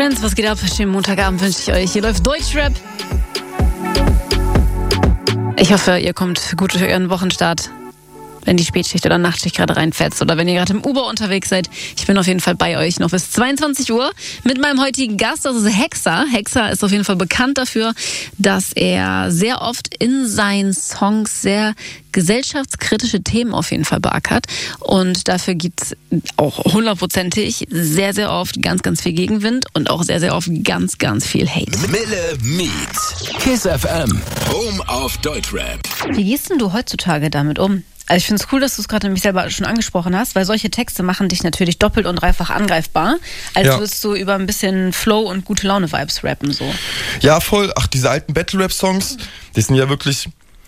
Friends, was geht ab? Schönen Montagabend wünsche ich euch. Hier läuft Deutschrap. Ich hoffe, ihr kommt gut durch euren Wochenstart, wenn die Spätschicht oder Nachtschicht gerade reinfetzt oder wenn ihr gerade im Uber unterwegs seid. Ich bin auf jeden Fall bei euch noch bis 22 Uhr mit meinem heutigen Gast, das ist Hexa. Hexa ist auf jeden Fall bekannt dafür, dass er sehr oft in seinen Songs sehr gesellschaftskritische Themen auf jeden Fall beackert. Und dafür gibt's auch hundertprozentig sehr, sehr oft ganz, ganz viel Gegenwind und auch sehr, sehr oft ganz, ganz viel Hate. Mille Meets. Kiss FM. Home of Deutschrap. Wie gehst denn du heutzutage damit um? Also ich finde es cool, dass du es gerade nämlich selber schon angesprochen hast, weil solche Texte machen dich natürlich doppelt und dreifach angreifbar, als würdest du über ein bisschen Flow und gute Laune-Vibes rappen. So. Ja, voll. Ach, diese alten Battle-Rap-Songs, die sind ja wirklich...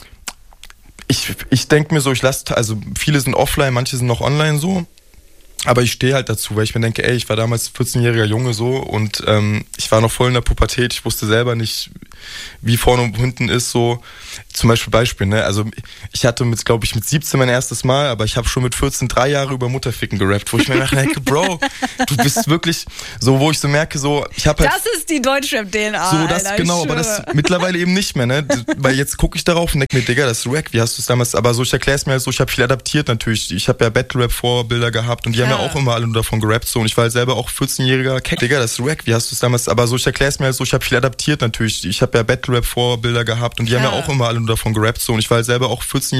Ich denke mir so, also viele sind offline, manche sind noch online so. Aber ich stehe halt dazu, weil ich mir denke, ey, ich war damals 14-jähriger Junge so und ich war noch voll in der Pubertät, ich wusste selber nicht, wie vorne und hinten ist so. Zum Beispiel, ne, also ich hatte glaube ich, mit 17 mein erstes Mal, aber ich habe schon mit 14 3 Jahre über Mutterficken gerappt, wo ich mir denke, Bro, du bist wirklich so, wo ich so merke, so, ich habe halt... Das ist die Deutschrap-DNA, so, das Alter, genau, aber das mittlerweile eben nicht mehr, ne, weil jetzt gucke ich darauf und denke mir, Digga, das ist wack, wie hast du es damals, aber so, ich erkläre es mir halt so, ich habe viel adaptiert natürlich, ich habe ja Battle-Rap-Vorbilder gehabt und die haben ja auch immer alle nur davon gerappt, so, und ich war halt selber auch 14-jähriger Keck, Digga, das ist wack, wie hast du es damals, aber so, ich erkläre es mir halt so, ich habe viel adaptiert natürlich, ich habe ja Battle-Rap-Vorbilder gehabt und die haben ja auch immer alle nur davon gerappt, so, und ich war halt selber auch 14